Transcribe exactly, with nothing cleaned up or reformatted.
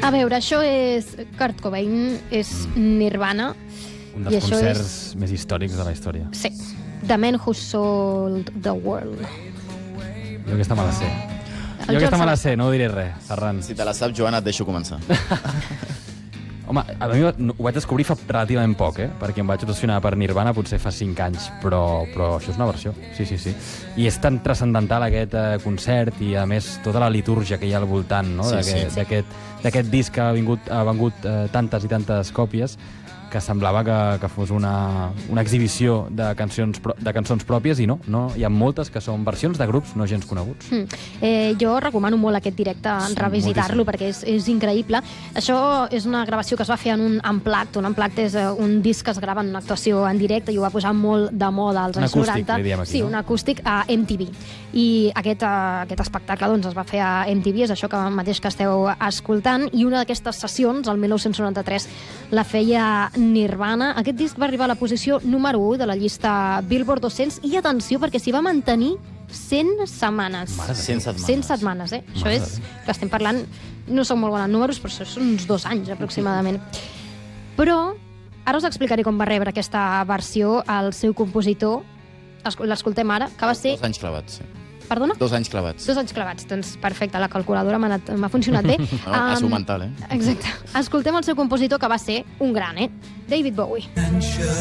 A veure, això és... Kurt Cobain és Nirvana. Un dels concerts és... més històrics de la història. Sí. The Man Who Sold the World. Jo aquesta me la sé. El jo aquesta Joan me la sap. sé, no ho diré res, Ferran. Si te la saps, Joan, et deixo començar. Home, a mi ho vaig descobrir fa relativament poc, eh? Perquè em vaig obsessionar per Nirvana potser fa cinc anys, però, però això és una versió, sí, sí, sí. I és tan transcendental aquest eh, concert i, a més, tota la litúrgia que hi ha al voltant, no? Sí, D'aquest sí. d'aquest d'aquest disc que ha, vingut, ha vengut eh, tantes i tantes còpies que semblava que, que fos una, una exhibició de cançons, pro, de cançons pròpies i no, no, hi ha moltes que són versions de grups no gens coneguts. Mm. Eh, jo recomano molt aquest directe, Sí, revisitar-lo, moltíssim. perquè és, és increïble. Això és una gravació que es va fer en un unplugged. Un unplugged és eh, un disc que es grava en una actuació en directe i ho va posar molt de moda als Un anys acústic, noranta. li diem aquí, sí, no? un acústic a M T V. I aquest, uh, aquest espectacle doncs, es va fer a M T V, és això que mateix que esteu escoltant, i una d'aquestes sessions, el mil nou-cents noranta-tres, la feia Nirvana. Aquest disc va arribar a la posició número u de la llista Billboard dos-cents i, atenció, perquè s'hi va mantenir cent setmanes. Mare de cent setmanes. cent setmanes, eh? Això Mare és de que estem parlant... No són molt bons números, però això són uns dos anys, aproximadament. Però ara us explicaré com va rebre aquesta versió el seu compositor. Escol- L'escoltem ara, que va ser... Dos anys clavats, sí. Perdona? Dos anys clavats. Dos anys clavats. Doncs perfecte, la calculadora m'ha anat- m'ha funcionat bé. No, a Em, seu mental, eh? Exacte. Escoltem el seu compositor, que va ser un gran, eh? David Bowie.